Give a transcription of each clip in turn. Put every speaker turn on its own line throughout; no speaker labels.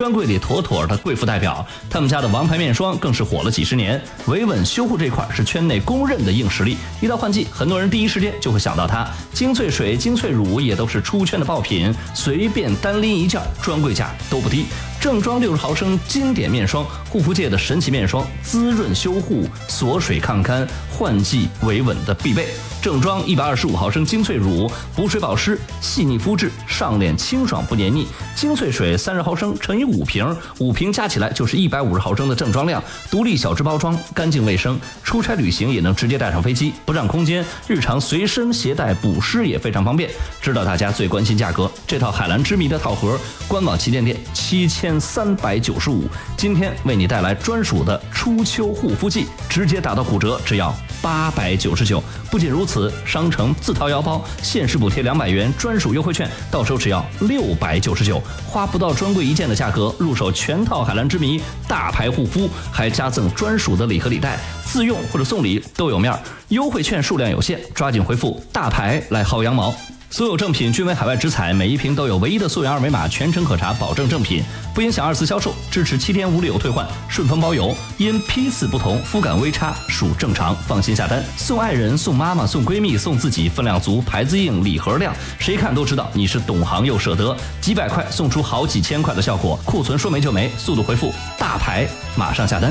专柜里妥妥的贵妇代表。他们家的王牌面霜更是火了几十年，维稳修护这块是圈内公认的硬实力。一到换季，很多人第一时间就会想到它。精粹水、精粹乳也都是出圈的爆品，随便单拎一件，专柜价都不低。正装60毫升经典面霜，护肤界的神奇面霜，滋润修护、锁水抗干、换季维稳的必备。正装125毫升精粹乳，补水保湿，细腻肤质，上脸清爽不黏腻。精粹水30毫升乘以5瓶，5瓶加起来就是150毫升的正装量，独立小支包装，干净卫生。出差旅行也能直接带上飞机，不占空间。日常随身携带补湿也非常方便。知道大家最关心价格，这套海蓝之谜的套盒，官网旗舰店7395，今天为你带来专属的初秋护肤季，直接打到骨折，只要899。不仅如此，商城自掏腰包，限时补贴200元，专属优惠券，到手只要699，花不到专柜一件的价格，入手全套海蓝之谜大牌护肤，还加赠专属的礼盒礼袋，自用或者送礼都有面儿。优惠券数量有限，抓紧回复大牌来薅羊毛。所有正品均为海外直采，每一瓶都有唯一的溯源二维码，全程可查，保证正品，不影响二次销售，支持7天无理由退换，顺丰包邮。因批次不同，肤感微差属正常，放心下单。送爱人、送妈妈、送闺蜜、送自己，分量足，牌子硬，礼盒亮，谁看都知道你是懂行又舍得。几百块送出好几千块的效果，库存说没就没，速度回复大牌，马上下单。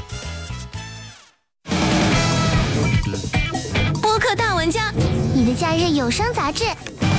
播客大玩家，你的假日有声杂志。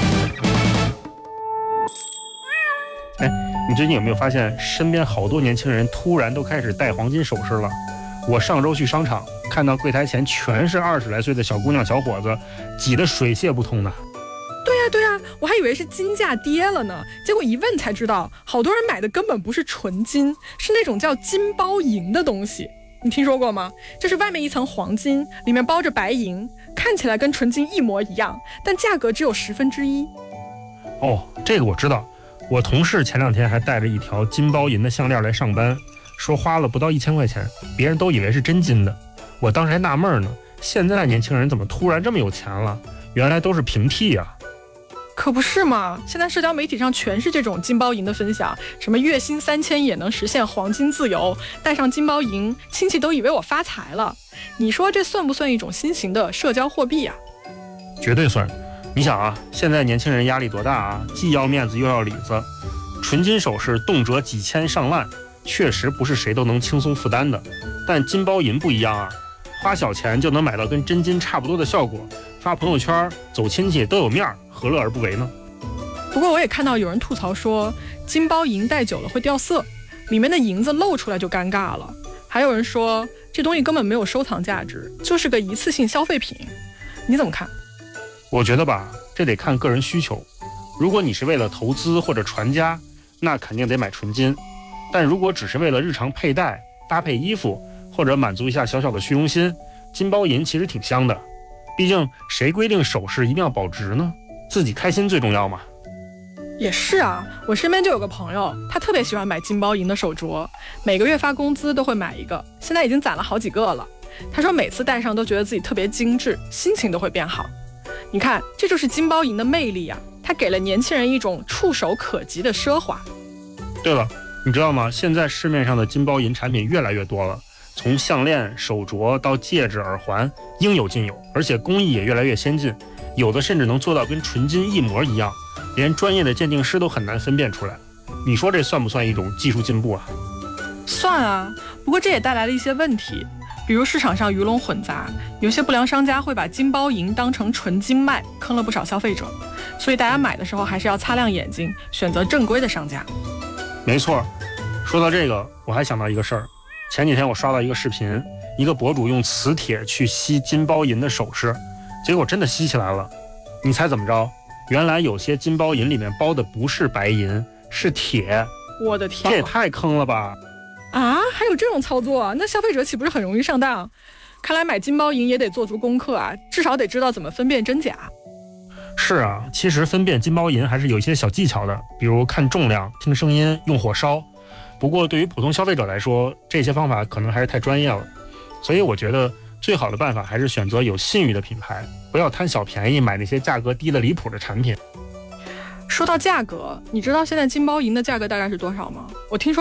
你最近有没有发现身边好多年轻人突然都开始戴黄金首饰了？我上周去商场，看到柜台前全是20来岁的小姑娘小伙子，挤得水泄不通呢。
对呀，我还以为是金价跌了呢，结果一问才知道，好多人买的根本不是纯金，是那种叫金包银的东西。你听说过吗？就是外面一层黄金，里面包着白银，看起来跟纯金一模一样，但价格只有1/10。
哦，这个我知道。我同事前2天还带着一条金包银的项链来上班，说花了不到1000块钱，别人都以为是真金的。我当时还纳闷呢，现在年轻人怎么突然这么有钱了？原来都是平替啊。
可不是嘛，现在社交媒体上全是这种金包银的分享，什么月薪3000也能实现黄金自由，带上金包银，亲戚都以为我发财了。你说这算不算一种新型的社交货币啊？
绝对算。你想啊，现在年轻人压力多大啊，既要面子又要里子，纯金首饰动辄几千上万，确实不是谁都能轻松负担的。但金包银不一样啊，花小钱就能买到跟真金差不多的效果，发朋友圈走亲戚都有面儿，何乐而不为呢？
不过我也看到有人吐槽说，金包银戴久了会掉色，里面的银子露出来就尴尬了。还有人说这东西根本没有收藏价值，就是个一次性消费品。你怎么看？
我觉得吧，这得看个人需求。如果你是为了投资或者传家，那肯定得买纯金。但如果只是为了日常佩戴、搭配衣服，或者满足一下小小的虚荣心，金包银其实挺香的。毕竟谁规定首饰一定要保值呢？自己开心最重要嘛。
也是啊，我身边就有个朋友，他特别喜欢买金包银的手镯，每个月发工资都会买一个，现在已经攒了好几个了。他说每次戴上都觉得自己特别精致，心情都会变好。你看，这就是金包银的魅力啊，它给了年轻人一种触手可及的奢华。
对了，你知道吗？现在市面上的金包银产品越来越多了，从项链、手镯到戒指、耳环，应有尽有，而且工艺也越来越先进，有的甚至能做到跟纯金一模一样，连专业的鉴定师都很难分辨出来。你说这算不算一种技术进步啊？
算啊，不过这也带来了一些问题。比如市场上鱼龙混杂，有些不良商家会把金包银当成纯金卖，坑了不少消费者。所以大家买的时候还是要擦亮眼睛，选择正规的商家。
没错，说到这个，我还想到一个事儿。前几天我刷到一个视频，一个博主用磁铁去吸金包银的首饰，结果真的吸起来了。你猜怎么着？原来有些金包银里面包的不是白银，是铁。
我的天，
这也太坑了吧！
啊，还有这种操作？那消费者岂不是很容易上当？看来买金包银也得做足功课啊，至少得知道怎么分辨真假。
是啊，其实分辨金包银还是有一些小技巧的，比如看重量、听声音、用火烧。不过对于普通消费者来说，这些方法可能还是太专业了。所以我觉得最好的办法还是选择有信誉的品牌，不要贪小便宜买那些价格低的离谱的产品。
说到价格，你知道现在金包银的价格大概是多少吗？我听说